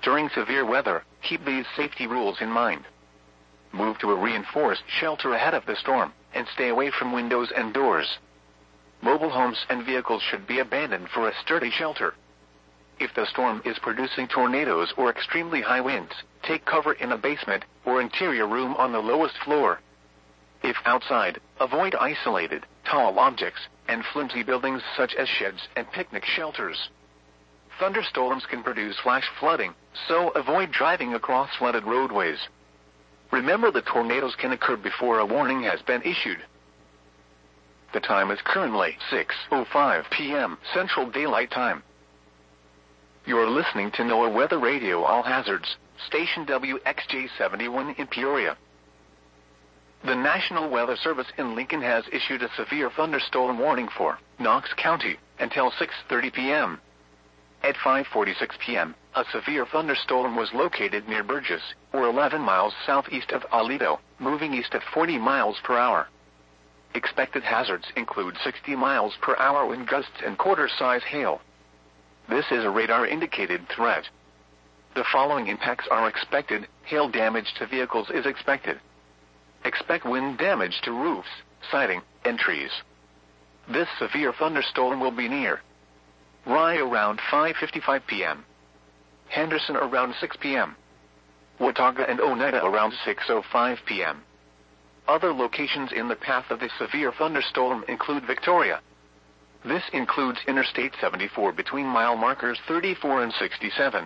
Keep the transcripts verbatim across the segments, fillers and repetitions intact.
During severe weather, keep these safety rules in mind. Move to a reinforced shelter ahead of the storm, and stay away from windows and doors. Mobile homes and vehicles should be abandoned for a sturdy shelter. If the storm is producing tornadoes or extremely high winds, take cover in a basement or interior room on the lowest floor. If outside, avoid isolated, tall objects, and flimsy buildings such as sheds and picnic shelters. Thunderstorms can produce flash flooding, so avoid driving across flooded roadways. Remember that tornadoes can occur before a warning has been issued. The time is currently six oh five p m Central Daylight Time. You're listening to NOAA Weather Radio All Hazards, station W X J seventy-one in Peoria. The National Weather Service in Lincoln has issued a severe thunderstorm warning for Knox County until six thirty p m At five forty-six p m, a severe thunderstorm was located near Burgess, or eleven miles southeast of Aledo, moving east at forty miles per hour. Expected hazards include sixty miles per hour wind gusts and quarter-size hail. This is a radar-indicated threat. The following impacts are expected. Hail damage to vehicles is expected. Expect wind damage to roofs, siding, and trees. This severe thunderstorm will be near Rye around five fifty-five p m Henderson around six p m Watauga and Oneida around six oh five p m Other locations in the path of this severe thunderstorm include Victoria. This includes Interstate seventy-four between mile markers thirty-four and sixty-seven.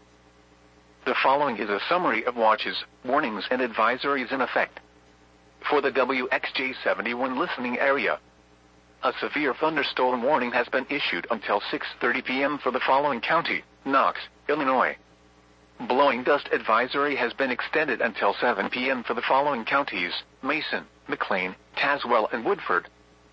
The following is a summary of watches, warnings, and advisories in effect. For the W X J seventy-one listening area, a severe thunderstorm warning has been issued until six thirty p m for the following county: Knox, Illinois. Blowing dust advisory has been extended until seven p m for the following counties: Mason, McLean, Tazewell, and Woodford.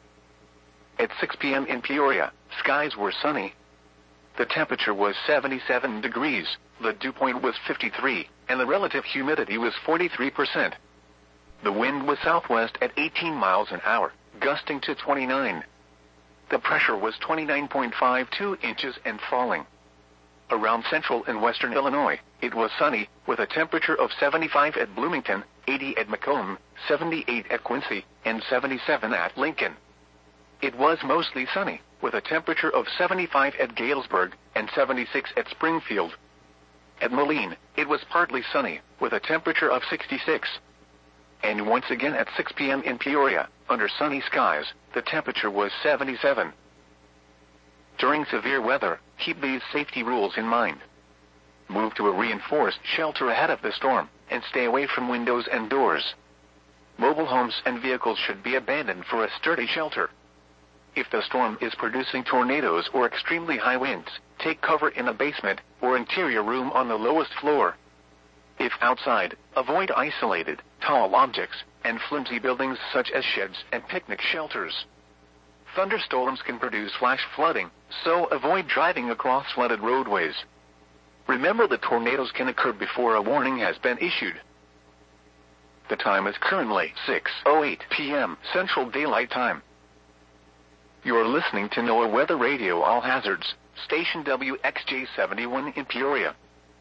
At six p m in Peoria, skies were sunny. The temperature was seventy-seven degrees, the dew point was fifty-three, and the relative humidity was forty-three percent. The wind was southwest at eighteen miles an hour, gusting to twenty-nine. The pressure was twenty-nine point five two inches and falling. Around central and western Illinois, it was sunny, with a temperature of seventy-five at Bloomington, eighty at Macomb, seventy-eight at Quincy, and seventy-seven at Lincoln. It was mostly sunny, with a temperature of seventy-five at Galesburg, and seventy-six at Springfield. At Moline, it was partly sunny, with a temperature of sixty-six. And once again at six p m in Peoria, under sunny skies, the temperature was seventy-seven. During severe weather, keep these safety rules in mind. Move to a reinforced shelter ahead of the storm, and stay away from windows and doors. Mobile homes and vehicles should be abandoned for a sturdy shelter. If the storm is producing tornadoes or extremely high winds, take cover in a basement or interior room on the lowest floor. If outside, avoid isolated, tall objects, and flimsy buildings such as sheds and picnic shelters. Thunderstorms can produce flash flooding, so avoid driving across flooded roadways. Remember that tornadoes can occur before a warning has been issued. The time is currently six oh eight p m Central Daylight Time. You're listening to NOAA Weather Radio All Hazards, station W X J seventy-one in Peoria.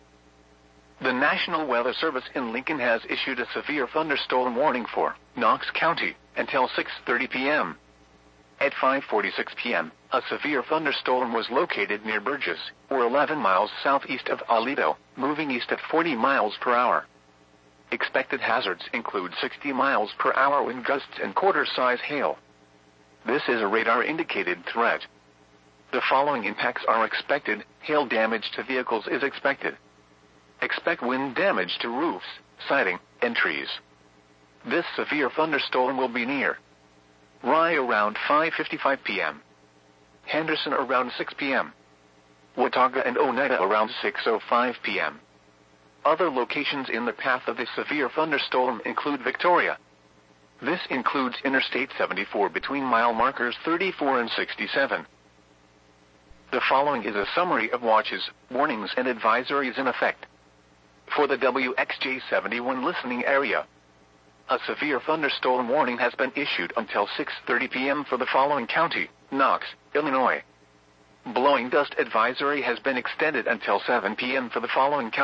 The National Weather Service in Lincoln has issued a severe thunderstorm warning for Knox County until six thirty p m At five forty-six p m, a severe thunderstorm was located near Burgess, or eleven miles southeast of Aledo, moving east at forty miles per hour. Expected hazards include sixty miles per hour wind gusts and quarter-size hail. This is a radar-indicated threat. The following impacts are expected. Hail damage to vehicles is expected. Expect wind damage to roofs, siding, and trees. This severe thunderstorm will be near Rye around five fifty-five p m Henderson around six p m Watauga and Oneida around six oh five p m Other locations in the path of this severe thunderstorm include Victoria. This includes Interstate seventy-four between mile markers thirty-four and sixty-seven. The following is a summary of watches, warnings, and advisories in effect. For the W X J seventy-one listening area, a severe thunderstorm warning has been issued until six thirty p m for the following county: Knox, Illinois. Blowing dust advisory has been extended until seven p m for the following county.